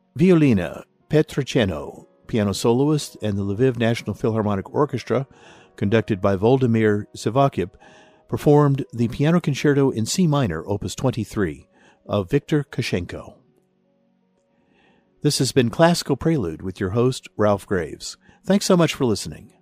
Violina Petriceno, piano soloist, and the Lviv National Philharmonic Orchestra, conducted by Voldemir Sivakyp, performed the Piano Concerto in C minor, Opus 23, of Viktor Koshenko. This has been Classical Prelude with your host, Ralph Graves. Thanks so much for listening.